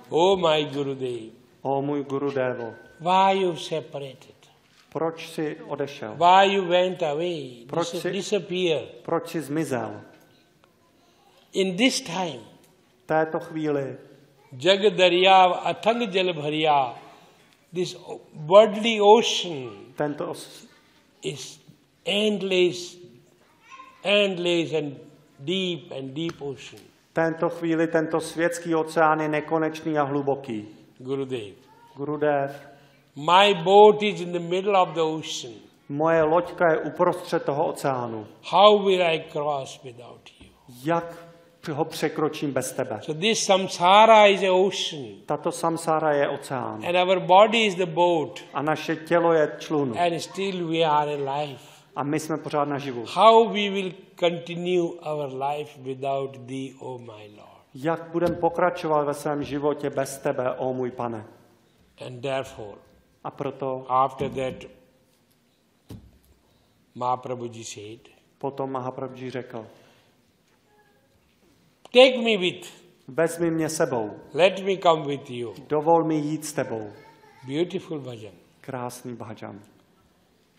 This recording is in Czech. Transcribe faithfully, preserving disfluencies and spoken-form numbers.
Oh my Gurudev. O můj Gurudevo, Why you separated? proč jsi odešel? Why you went away? Proč Dis- jsi- disappear. Proč jsi zmizel? In this time, V této chvíli Jag Darya Athang Jal Bharya, this worldly ocean tento os- is endless, endless and deep and deep ocean. tento chvíli tento světský oceán je nekonečný a hluboký. Gurudev. Gurudev, My boat is in the middle of the ocean. moje loďka je uprostřed toho oceánu. How will I cross without you? Jak ho překročím bez tebe? So this samsara is a ocean, Tato samsára je oceán. and our body is the boat, A naše tělo je člun. and still we are alive. A my jsme pořád naživu. How we will continue our life without thee, O my Lord? Jak budeme pokračovat ve svém životě bez tebe, o můj pane? And therefore, A proto after that, Mahaprabhuji said, potom Mahaprabhuji řekl, take me with, vezmi mě sebou, let me come with you. dovol mi jít s tebou. Beautiful bhajan. Krásný bhajan.